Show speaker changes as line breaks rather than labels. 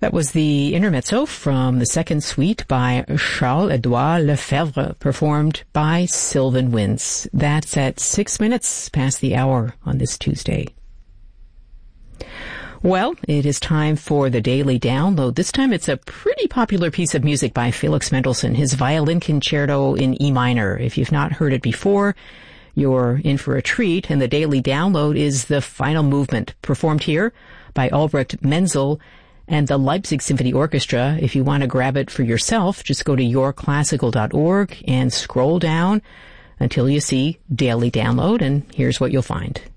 That was the intermezzo from the second suite by Charles-Édouard Lefebvre, performed by Sylvan Winds. That's at 6 minutes past the hour on this Tuesday. Well, it is time for the Daily Download. This time it's a pretty popular piece of music by Felix Mendelssohn, his Violin Concerto in E minor. If you've not heard it before, you're in for a treat, and the Daily Download is the final movement, performed here by Albrecht Menzel and the Leipzig Symphony Orchestra. If you want to grab it for yourself, just go to yourclassical.org and scroll down until you see Daily Download, and here's what you'll find.